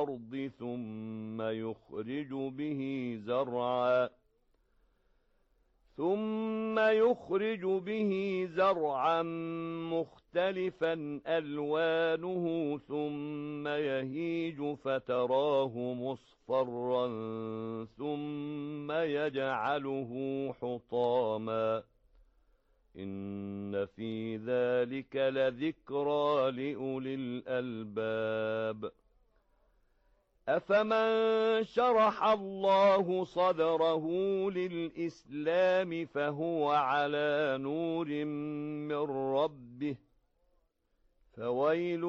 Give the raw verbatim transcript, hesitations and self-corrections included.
الأرض ثم يخرج به زرعا ثم يخرج به زرعا مختلفا ألوانه ثم يهيج فتراه مصفرا ثم يجعله حطاما إن في ذلك لذكرى لأولي الألباب أفمن شرح الله صدره للإسلام فهو على نور من ربه فويل